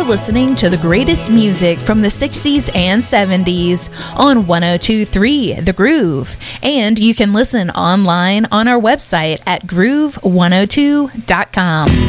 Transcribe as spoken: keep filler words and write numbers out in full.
listening to the greatest music from the sixties and seventies on one oh two point three The Groove. And you can listen online on our website at groove one oh two dot com.